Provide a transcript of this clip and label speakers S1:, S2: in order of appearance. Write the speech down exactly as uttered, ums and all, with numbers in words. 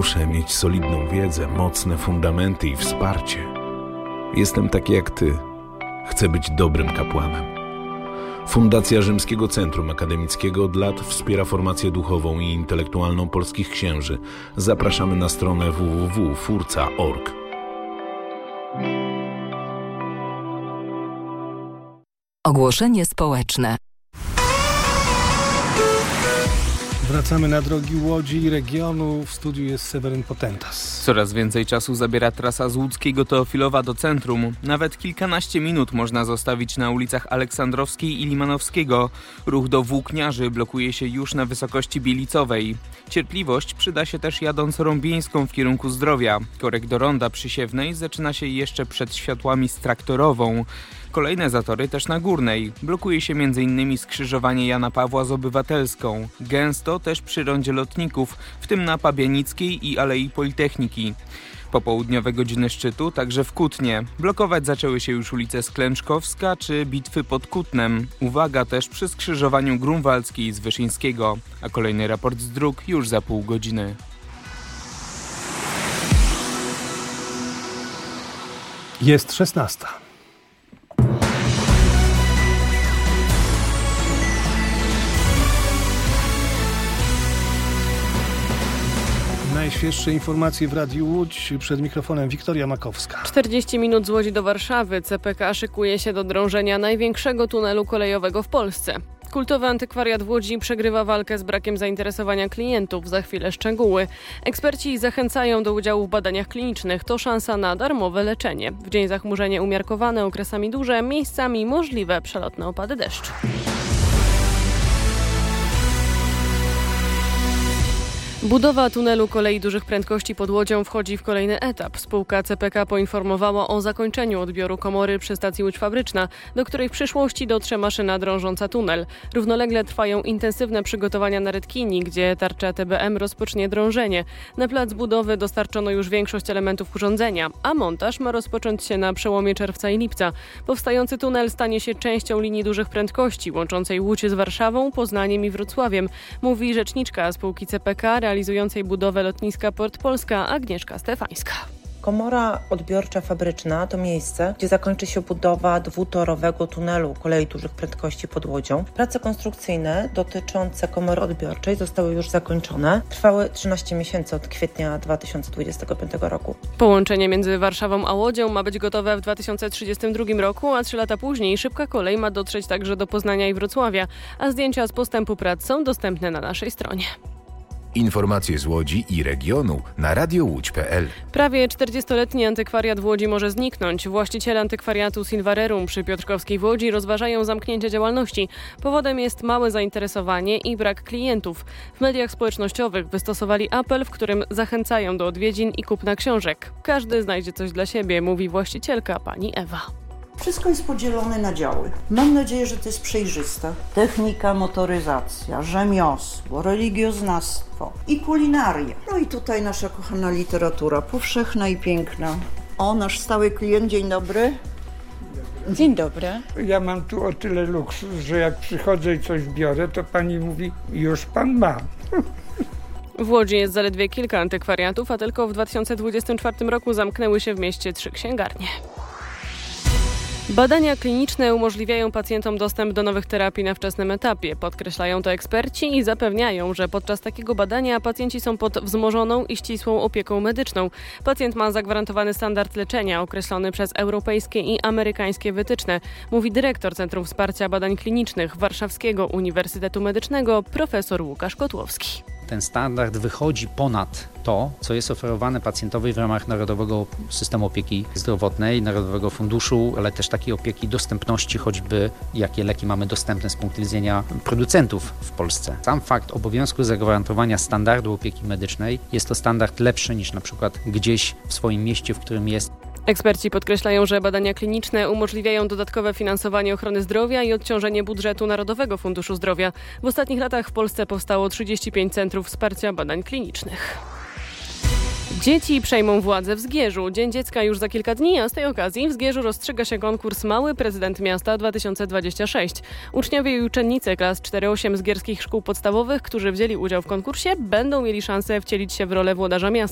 S1: Muszę mieć solidną wiedzę, mocne fundamenty i wsparcie. Jestem taki jak ty. Chcę być dobrym kapłanem. Fundacja Rzymskiego Centrum Akademickiego od lat wspiera formację duchową i intelektualną polskich księży. Zapraszamy na stronę w w w kropka furca kropka org.
S2: Ogłoszenie społeczne.
S3: Wracamy na drogi Łodzi i regionu. W studiu jest Seweryn Potentas.
S4: Coraz więcej czasu zabiera trasa z łódzkiego Teofilowa do centrum. Nawet kilkanaście minut można zostawić na ulicach Aleksandrowskiej i Limanowskiego. Ruch do Włókniarzy blokuje się już na wysokości Bielicowej. Cierpliwość przyda się też jadąc Rąbieńską w kierunku Zdrowia. Korek do Ronda Przysiewnej zaczyna się jeszcze przed światłami z Traktorową. Kolejne zatory też na Górnej. Blokuje się m.in. skrzyżowanie Jana Pawła z Obywatelską. Gęsto też przy rondzie Lotników, w tym na Pabianickiej i Alei Politechniki. Popołudniowe godziny szczytu także w Kutnie. Blokować zaczęły się już ulice Sklęczkowska czy Bitwy pod Kutnem. Uwaga też przy skrzyżowaniu Grunwaldzkiej z Wyszyńskiego. A kolejny raport z dróg już za pół godziny.
S3: Jest szesnasta. Najświeższe informacje w Radiu Łódź. Przed mikrofonem Wiktoria Makowska.
S5: czterdzieści minut z Łodzi do Warszawy. C P K szykuje się do drążenia największego tunelu kolejowego w Polsce. Kultowy antykwariat w Łodzi przegrywa walkę z brakiem zainteresowania klientów. Za chwilę szczegóły. Eksperci zachęcają do udziału w badaniach klinicznych. To szansa na darmowe leczenie. W dzień zachmurzenie umiarkowane, okresami duże, miejscami możliwe przelotne opady deszczu. Budowa tunelu kolei dużych prędkości pod Łodzią wchodzi w kolejny etap. Spółka C P K poinformowała o zakończeniu odbioru komory przy stacji Łódź Fabryczna, do której w przyszłości dotrze maszyna drążąca tunel. Równolegle trwają intensywne przygotowania na Redkini, gdzie tarcza T B M rozpocznie drążenie. Na plac budowy dostarczono już większość elementów urządzenia, a montaż ma rozpocząć się na przełomie czerwca i lipca. Powstający tunel stanie się częścią linii dużych prędkości, łączącej Łódź z Warszawą, Poznaniem i Wrocławiem, mówi rzeczniczka spółki C P K realizującej budowę lotniska Port Polska Agnieszka Stefańska.
S6: Komora odbiorcza fabryczna to miejsce, gdzie zakończy się budowa dwutorowego tunelu kolei dużych prędkości pod Łodzią. Prace konstrukcyjne dotyczące komory odbiorczej zostały już zakończone. Trwały trzynaście miesięcy od kwietnia dwa tysiące dwudziestego piątego roku.
S5: Połączenie między Warszawą a Łodzią ma być gotowe w dwa tysiące trzydziestym drugim roku, a trzy lata później szybka kolej ma dotrzeć także do Poznania i Wrocławia, a zdjęcia z postępu prac są dostępne na naszej stronie.
S7: Informacje z Łodzi i regionu na radio łódź kropka p l.
S5: Prawie czterdziestoletni antykwariat w Łodzi może zniknąć. Właściciele antykwariatu Silvarerum przy Piotrkowskiej w Łodzi rozważają zamknięcie działalności. Powodem jest małe zainteresowanie i brak klientów. W mediach społecznościowych wystosowali apel, w którym zachęcają do odwiedzin i kupna książek. Każdy znajdzie coś dla siebie, mówi właścicielka pani Ewa.
S8: Wszystko jest podzielone na działy. Mam nadzieję, że to jest przejrzyste. Technika, motoryzacja, rzemiosło, religioznawstwo i kulinaria. No i tutaj nasza kochana literatura, powszechna i piękna. O, nasz stały klient, dzień dobry. Dzień dobry.
S9: Ja mam tu o tyle luksus, że jak przychodzę i coś biorę, to pani mówi, już pan ma.
S5: W Łodzi jest zaledwie kilka antykwariatów, a tylko w dwa tysiące dwudziestym czwartym roku zamknęły się w mieście trzy księgarnie. Badania kliniczne umożliwiają pacjentom dostęp do nowych terapii na wczesnym etapie. Podkreślają to eksperci i zapewniają, że podczas takiego badania pacjenci są pod wzmożoną i ścisłą opieką medyczną. Pacjent ma zagwarantowany standard leczenia określony przez europejskie i amerykańskie wytyczne, mówi dyrektor Centrum Wsparcia Badań Klinicznych Warszawskiego Uniwersytetu Medycznego profesor Łukasz Kotłowski.
S10: Ten standard wychodzi ponad to, co jest oferowane pacjentowi w ramach Narodowego Systemu Opieki Zdrowotnej, Narodowego Funduszu, ale też takiej opieki dostępności, choćby jakie leki mamy dostępne z punktu widzenia producentów w Polsce. Sam fakt obowiązku zagwarantowania standardu opieki medycznej jest to standard lepszy niż na przykład gdzieś w swoim mieście, w którym jest.
S5: Eksperci podkreślają, że badania kliniczne umożliwiają dodatkowe finansowanie ochrony zdrowia i odciążenie budżetu Narodowego Funduszu Zdrowia. W ostatnich latach w Polsce powstało trzydzieści pięć centrów wsparcia badań klinicznych. Dzieci przejmą władzę w Zgierzu. Dzień Dziecka już za kilka dni, a z tej okazji w Zgierzu rozstrzyga się konkurs Mały Prezydent Miasta dwa tysiące dwudziesty szósty. Uczniowie i uczennice klas cztery osiem zgierskich szkół podstawowych, którzy wzięli udział w konkursie, będą mieli szansę wcielić się w rolę włodarza miasta.